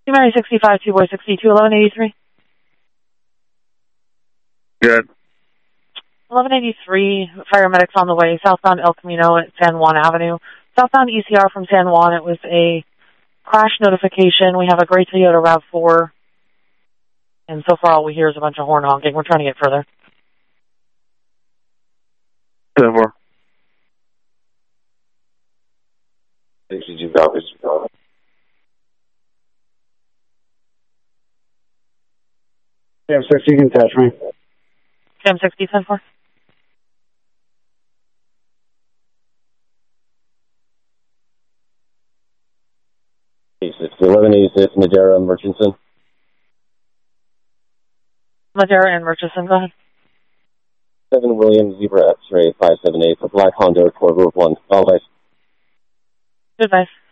Mary 65, 2 boy 62, 1183. Good. 1183, paramedics on the way, southbound El Camino at San Juan Avenue. Southbound ECR from San Juan, it was a crash notification. We have a gray Toyota RAV4, and so far all we hear is a bunch of horn honking. We're trying to get further. 10-4. 62 copies. Cam 60, you can attach me. Cam 60, 10-4. It's 1186 Madera Murchison. Madera and Murchison, go ahead. 7 Williams Zebra X-ray 578 for Black Honda Accord Group 1. All right. Goodbye.